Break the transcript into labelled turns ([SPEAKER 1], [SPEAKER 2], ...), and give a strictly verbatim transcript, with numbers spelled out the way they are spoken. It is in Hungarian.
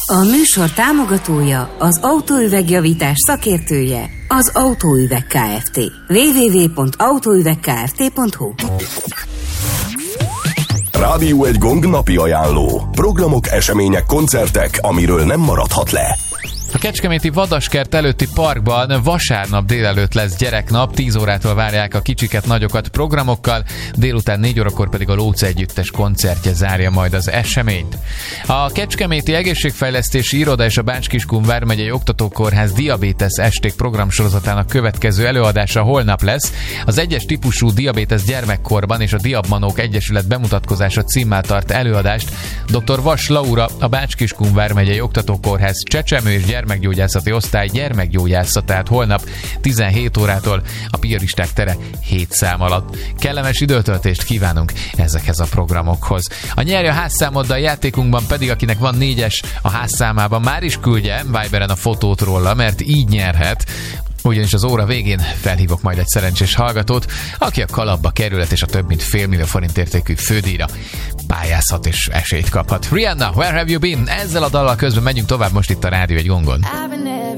[SPEAKER 1] A műsor támogatója, az autóüvegjavítás szakértője, az Autóüveg Kft. double-u double-u double-u pont autóüvegkft pont hu
[SPEAKER 2] Rádió egy Gong napi ajánló. Programok, események, koncertek, amiről nem maradhat le.
[SPEAKER 3] A kecskeméti Vadaskert előtti parkban vasárnap délelőtt lesz gyereknap, tíz órától várják a kicsiket, nagyokat programokkal, délután négy órakor pedig a Lóc Együttes koncertje zárja majd az eseményt. A Kecskeméti Egészségfejlesztési Iroda és a Bács-Kiskun vármegyei Oktatókórház diabétesz esték programsorozatának következő előadása holnap lesz. Az egyes típusú diabétesz gyermekkorban és a Diabmanók Egyesület bemutatkozása címmel tart előadást dr. Vas Laura, a Bács-Kiskun vármegyei Oktatókórház csecsemő és gyermekgyógyászati osztály gyermekgyógyászatát holnap tizenhét órától a Piaristák tere hét szám alatt. Kellemes időtöltést kívánunk ezekhez a programokhoz. A Nyerj a házszámoddal játékunkban pedig, akinek van négyes a házszámában, már is küldje Viberen a fotót róla, mert így nyerhet. Ugyanis az óra végén felhívok majd egy szerencsés hallgatót, aki a kalapba kerülhet és a több mint fél millió forint értékű fődíjra pályázhat és esélyt kaphat. Rihanna, Where Have You Been? Ezzel a dallal közben megyünk tovább most itt a Rádió egy Gongon.